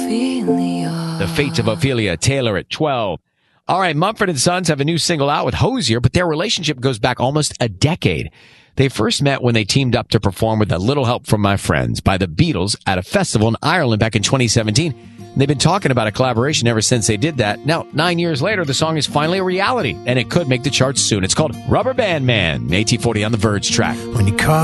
Ophelia. The Fate of Ophelia Taylor at 12. All right, Mumford & Sons have a new single out with Hozier, but their relationship goes back almost a decade. They first met when they teamed up to perform with A Little Help from My Friends by the Beatles at a festival in Ireland back in 2017. They've been talking about a collaboration ever since they did that. Now, 9 years later, the song is finally a reality, and it could make the charts soon. It's called Rubber Band Man, AT40 on the Verge track. When you call